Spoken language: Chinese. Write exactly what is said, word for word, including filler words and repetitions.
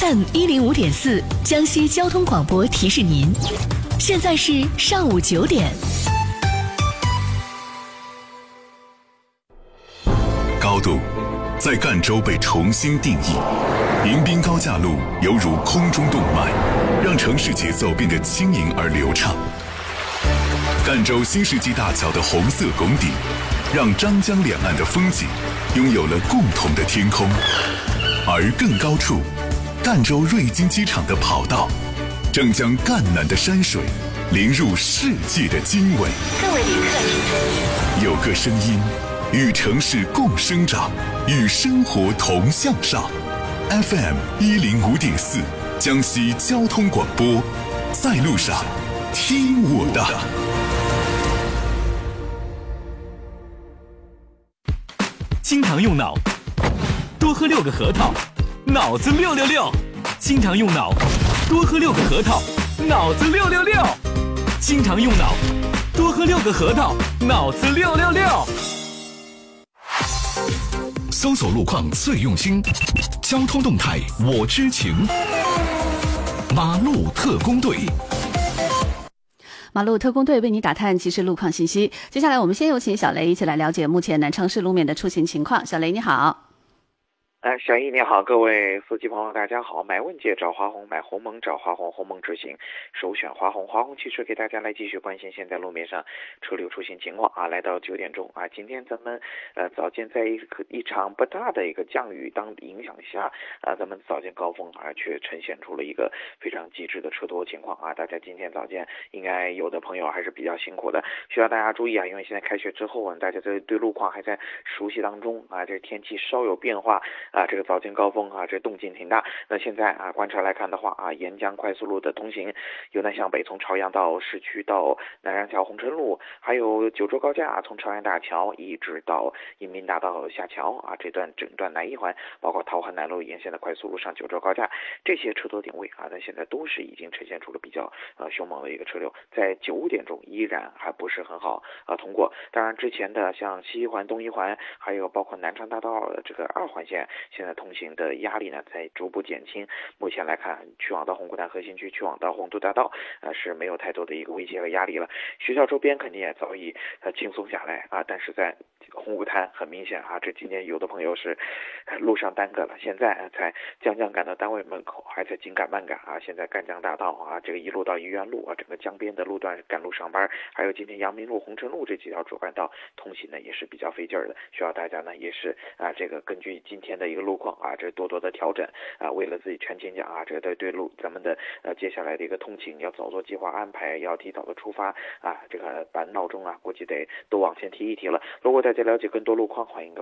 F M 一零五点四江西交通广播提示您，现在是上午九点。 高度在赣州被重新定义，迎宾高架路犹如空中动脉，让城市节奏变得轻盈而流畅。赣州新世纪大桥的红色拱顶，让张江两岸的风景拥有了共同的天空。而更高处，赣州瑞金机场的跑道正将赣南的山水淋入世界的经纬。 各位旅客请注意， 有个声音与城市共生长，与生活同向上。 F M 一零五点四江西交通广播，在路上听我的。 经常用脑，多喝六个核桃，脑子六六六。经常用脑，多喝六个核桃，脑子六六六。经常用脑，多喝六个核桃，脑子六六六。 搜索路况最用心，交通动态我知情。马路特工队。 马路特工队为你打探即时路况信息。接下来我们先有请小雷一起来了解目前南昌市路面的出行情况。小雷你好。 哎，小易你好，各位司机朋友大家好。买问界找华虹，买鸿蒙找华虹，鸿蒙之行首选华虹。华虹汽车给大家来继续关心现在路面上车流出行情况啊。来到九点钟啊，今天咱们呃早间在一个一场不大的一个降雨当影响下啊，咱们早间高峰啊却呈现出了一个非常极致的车多情况啊。大家今天早间应该有的朋友还是比较辛苦的，需要大家注意啊，因为现在开学之后啊，大家这对路况还在熟悉当中啊，这天气稍有变化。啊，这个早间高峰啊，这动静挺大。那现在啊，观察来看的话啊，沿江快速路的通行，由南向北，从朝阳到市区到南山桥红尘路，还有九州高架啊，从朝阳大桥一直到迎宾大道下桥啊，这段整段南一环，包括桃花南路沿线的快速路上九州高架，这些车多点位啊，那现在都是已经呈现出了比较呃凶猛的一个车流，在九点钟依然还不是很好啊通过。当然之前的像西一环、东一环，还有包括南昌大道的这个二环线，现在通行的压力呢在逐步减轻。目前来看，去往到红谷潭核心区，去往到红都大道啊、呃、是没有太多的一个威胁和压力了。学校周边肯定也早已呃轻松下来啊，但是在红谷潭很明显啊，这今天有的朋友是路上耽搁了，现在才将将赶到单位门口，还在紧赶慢赶啊。现在赣江大道啊，这个一路到医院路啊，整个江边的路段赶路上班，还有今天阳明路、红尘路这几条主干道通行呢也是比较费劲儿的，需要大家呢也是啊这个根据今天的一个路况啊，这多多的调整啊，为了自己全勤奖啊，这对对路咱们的呃接下来的一个通勤要早做计划安排，要提早的出发啊，这个把闹钟啊估计得都往前提一提了。如果大家了解更多路况，欢迎各位